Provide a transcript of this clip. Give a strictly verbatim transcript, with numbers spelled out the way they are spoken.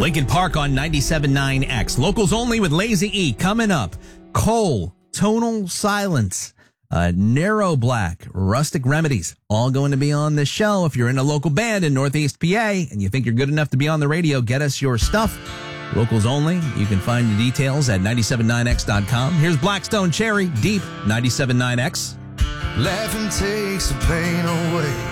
Lincoln Park on ninety-seven point nine X. Locals only with Lazy E coming up. Cole, Tonal Silence, uh, Narrow Black, Rustic Remedies, all going to be on this show. If you're in a local band in Northeast P A and you think you're good enough to be on the radio, get us your stuff. Locals only. You can find the details at nine seven nine x dot com. Here's Blackstone Cherry, Deep, ninety-seven point nine X. Laughing takes the pain away.